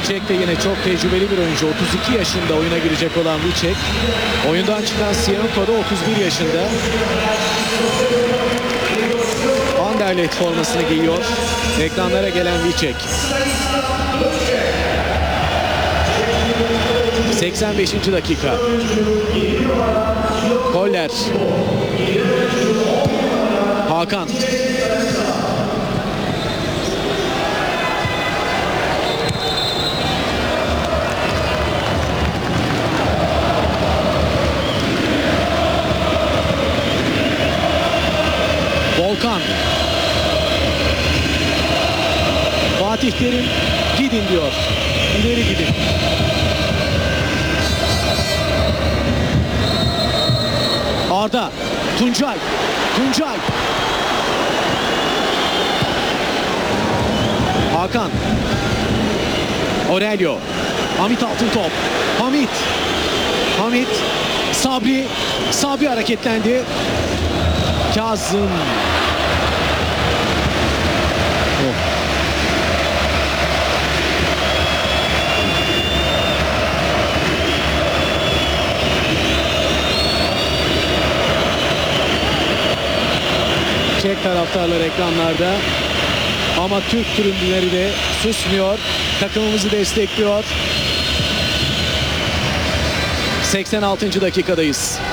Vicek de yine çok tecrübeli bir oyuncu. 32 yaşında oyuna girecek olan Vicek. Oyundan çıkan Sienko da 31 yaşında. Anderlecht formasını giyiyor. Ekranlara gelen Vicek. 85. dakika. Koller. Hakan. Volkan. Fatih Terim gidin diyor. İleri gidin. Arda. Tuncay. Tuncay. Hakan. Aurelio. Hamit Altıntop. Hamit. Hamit. Sabri. Sabri hareketlendi. Kazım. Çek taraftarlar ekranlarda. Ama Türk tribünleri de susmuyor. Takımımızı destekliyor. 86. dakikadayız.